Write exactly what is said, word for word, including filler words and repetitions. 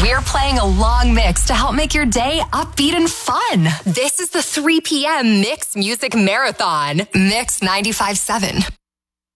We're playing a long mix to help make your day upbeat and fun. This is the three p.m. Mix Music Marathon. Mix ninety-five point seven.